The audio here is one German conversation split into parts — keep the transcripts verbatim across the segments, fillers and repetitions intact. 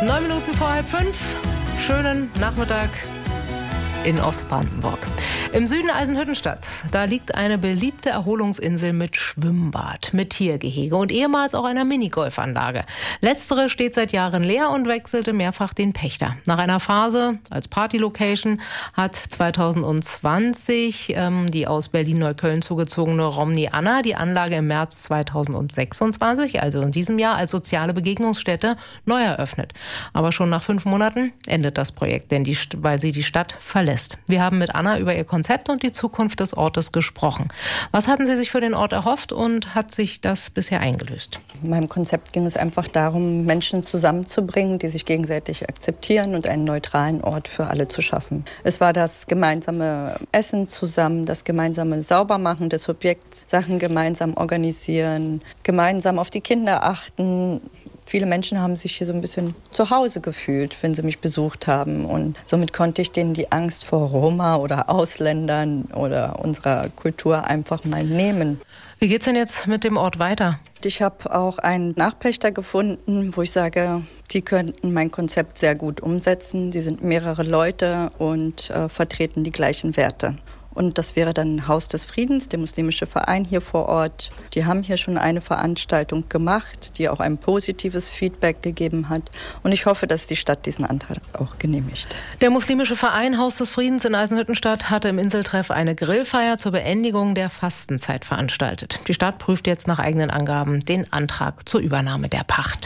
Neun Minuten vor halb fünf. Schönen Nachmittag in Ostbrandenburg. Im Süden Eisenhüttenstadt, da liegt eine beliebte Erholungsinsel mit Schwimmbad, mit Tiergehege und ehemals auch einer Minigolfanlage. Letztere steht seit Jahren leer und wechselte mehrfach den Pächter. Nach einer Phase als Partylocation hat zweitausendzwanzig ähm, die aus Berlin-Neukölln zugezogene Romney Anna die Anlage im März zweitausendsechsundzwanzig, also in diesem Jahr, als soziale Begegnungsstätte neu eröffnet. Aber schon nach fünf Monaten endet das Projekt, denn die, weil sie die Stadt verlässt. Wir haben mit Anna über ihr Konzept und die Zukunft des Ortes gesprochen. Was hatten Sie sich für den Ort erhofft und hat sich das bisher eingelöst? In meinem Konzept ging es einfach darum, Menschen zusammenzubringen, die sich gegenseitig akzeptieren und einen neutralen Ort für alle zu schaffen. Es war das gemeinsame Essen zusammen, das gemeinsame Saubermachen des Objekts, Sachen gemeinsam organisieren, gemeinsam auf die Kinder achten. Viele Menschen haben sich hier so ein bisschen zu Hause gefühlt, wenn sie mich besucht haben. Und somit konnte ich denen die Angst vor Roma oder Ausländern oder unserer Kultur einfach mal nehmen. Wie geht's denn jetzt mit dem Ort weiter? Ich habe auch einen Nachpächter gefunden, wo ich sage, die könnten mein Konzept sehr gut umsetzen. Sie sind mehrere Leute und äh, vertreten die gleichen Werte. Und das wäre dann Haus des Friedens, der muslimische Verein hier vor Ort. Die haben hier schon eine Veranstaltung gemacht, die auch ein positives Feedback gegeben hat. Und ich hoffe, dass die Stadt diesen Antrag auch genehmigt. Der muslimische Verein Haus des Friedens in Eisenhüttenstadt hatte im Inseltreff eine Grillfeier zur Beendigung der Fastenzeit veranstaltet. Die Stadt prüft jetzt nach eigenen Angaben den Antrag zur Übernahme der Pacht.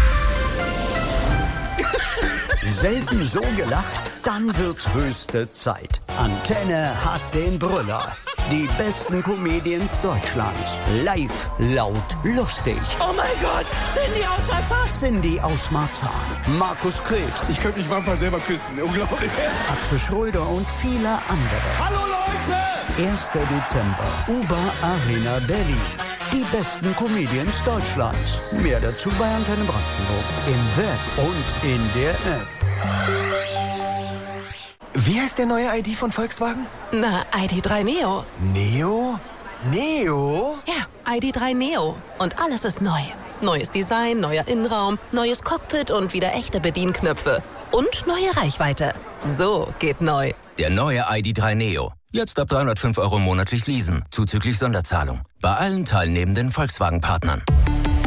Selten so gelacht, dann wird's höchste Zeit. Antenne hat den Brüller. Die besten Comedians Deutschlands. Live, laut, lustig. Oh mein Gott, Cindy aus Marzahn. Cindy aus Marzahn. Markus Krebs. Ich könnte mich manchmal selber küssen, unglaublich. Atze Schröder und viele andere. Hallo Leute! erster Dezember, U-Bahn Arena Berlin. Die besten Comedians Deutschlands. Mehr dazu bei Antenne Brandenburg. Im Web und in der App. Wie heißt der neue I D von Volkswagen? Na, I D drei Neo. Neo? Neo? Ja, I D drei Neo. Und alles ist neu. Neues Design, neuer Innenraum, neues Cockpit und wieder echte Bedienknöpfe. Und neue Reichweite. So geht neu. Der neue I D drei Neo. Jetzt ab dreihundertfünf Euro monatlich leasen, zuzüglich Sonderzahlung. Bei allen teilnehmenden Volkswagen-Partnern.